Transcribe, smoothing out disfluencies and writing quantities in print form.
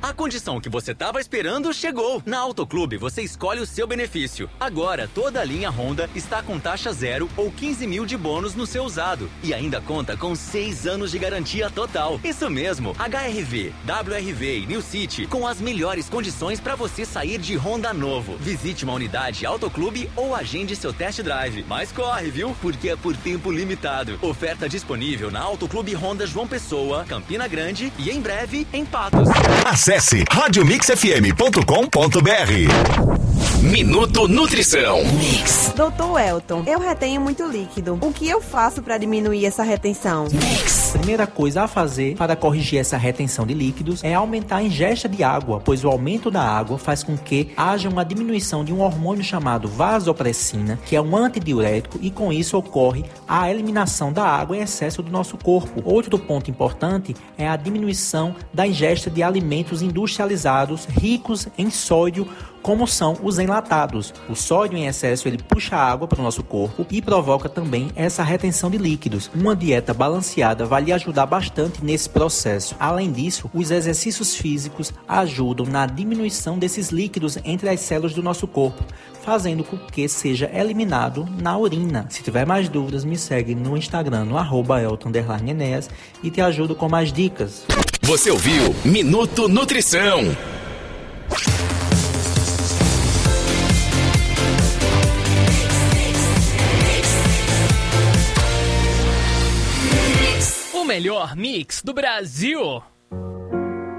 A condição que você estava esperando chegou. Na Autoclube você escolhe o seu benefício. Agora toda a linha Honda está com taxa zero ou 15 mil de bônus no seu usado. E ainda conta com 6 anos de garantia total. Isso mesmo, HRV, WRV e New City com as melhores condições para você sair de Honda novo. Visite uma unidade Autoclube ou agende seu test drive. Mas corre, viu? Porque é por tempo limitado. Oferta disponível na Autoclube Honda João Pessoa, Campina Grande e em breve em Patos. Acesse radiomixfm.com.br. Minuto Nutrição. Mix. Doutor Elton, eu retenho muito líquido. O que eu faço para diminuir essa retenção? Mix. Primeira coisa a fazer para corrigir essa retenção de líquidos é aumentar a ingesta de água, pois o aumento da água faz com que haja uma diminuição de um hormônio chamado vasopressina, que é um antidiurético, e com isso ocorre a eliminação da água em excesso do nosso corpo. Outro ponto importante é a diminuição da ingesta de alimentos industrializados ricos em sódio, como são os enlatados. O sódio em excesso ele puxa água para o nosso corpo e provoca também essa retenção de líquidos. Uma dieta balanceada vai lhe ajudar bastante nesse processo. Além disso, os exercícios físicos ajudam na diminuição desses líquidos entre as células do nosso corpo, fazendo com que seja eliminado na urina. Se tiver mais dúvidas, me segue no Instagram, no @elton_enéas, e te ajudo com mais dicas. Você ouviu Minuto Nutrição. O melhor mix do Brasil.